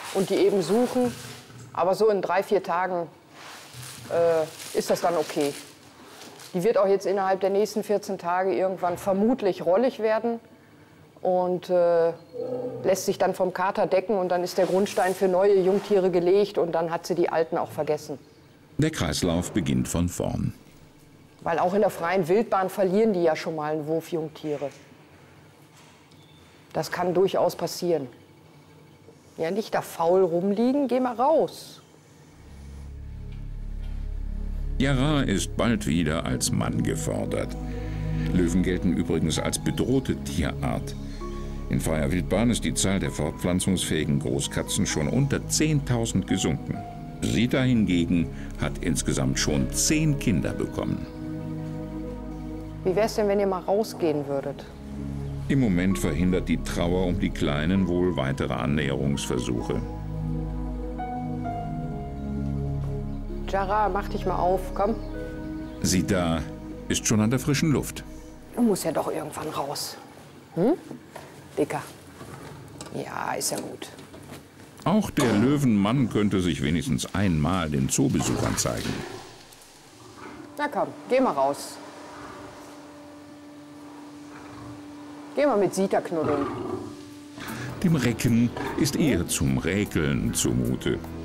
und die eben suchen. Aber so in 3, 4 Tagen ist das dann okay. Die wird auch jetzt innerhalb der nächsten 14 Tage irgendwann vermutlich rollig werden und lässt sich dann vom Kater decken und dann ist der Grundstein für neue Jungtiere gelegt und dann hat sie die alten auch vergessen. Der Kreislauf beginnt von vorn. Weil auch in der freien Wildbahn verlieren die ja schon mal einen Wurf Jungtiere. Das kann durchaus passieren. Ja, nicht da faul rumliegen, geh mal raus. Jara ist bald wieder als Mann gefordert. Löwen gelten übrigens als bedrohte Tierart. In freier Wildbahn ist die Zahl der fortpflanzungsfähigen Großkatzen schon unter 10.000 gesunken. Sita hingegen hat insgesamt schon 10 Kinder bekommen. Wie wär's denn, wenn ihr mal rausgehen würdet? Im Moment verhindert die Trauer um die Kleinen wohl weitere Annäherungsversuche. Jara, mach dich mal auf, komm. Sita ist schon an der frischen Luft. Du musst ja doch irgendwann raus. Hm? Dicker. Ja, ist ja gut. Auch der Löwenmann könnte sich wenigstens einmal den Zoobesuchern zeigen. Na komm, geh mal raus. Geh mal mit Sita knuddeln. Dem Recken ist eher zum Räkeln zumute.